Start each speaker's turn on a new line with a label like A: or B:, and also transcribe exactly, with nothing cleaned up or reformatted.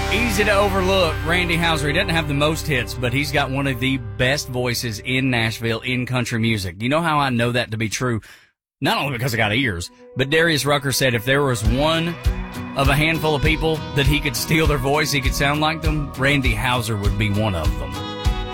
A: Easy to overlook, Randy Houser. He doesn't have the most hits, but he's got one of the best voices in Nashville in country music. You know how I know that to be true? Not only because I got ears, but Darius Rucker said if there was one of a handful of people that he could steal their voice, he could sound like them, Randy Houser would be one of them.